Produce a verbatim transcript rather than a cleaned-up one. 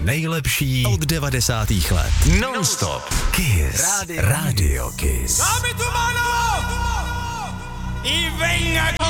nejlepší od devadesátých let. Non-stop. Kiss. Radio Kiss. Dame tu mano y venga.